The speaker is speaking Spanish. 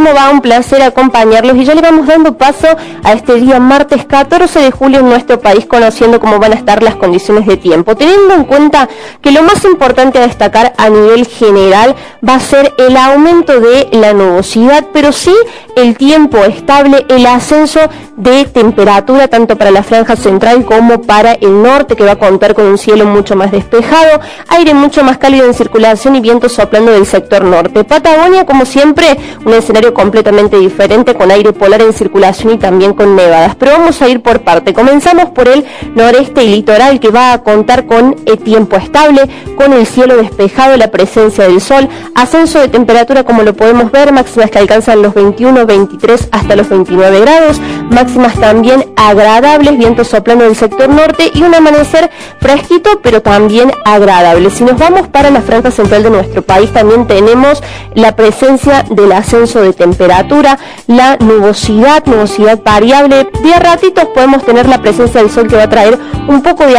¿cómo va? Un placer acompañarlos y ya le vamos dando paso a este día martes 14 de julio en nuestro país, conociendo cómo van a estar las condiciones de tiempo, teniendo en cuenta que lo más importante a destacar a nivel general va a ser el aumento de la nubosidad, pero sí el tiempo estable, el ascenso de temperatura tanto para la franja central como para el norte, que va a contar con un cielo mucho más despejado, aire mucho más cálido en circulación y viento soplando del sector norte. Patagonia, como siempre, un escenario completamente diferente, con aire polar en circulación y también con nevadas. Pero vamos a ir por parte. Comenzamos por el noreste y litoral, que va a contar con tiempo estable, con el cielo despejado, la presencia del sol, ascenso de temperatura como lo podemos ver, máximas que alcanzan los 21, 23 hasta los 29 grados, máximas también agradables, viento soplando del sector norte y un amanecer fresquito pero también agradable. Si nos vamos para la franja central de nuestro país, también tenemos la presencia del ascenso de temperatura, la nubosidad variable. De a ratitos podemos tener la presencia del sol, que va a traer un poco de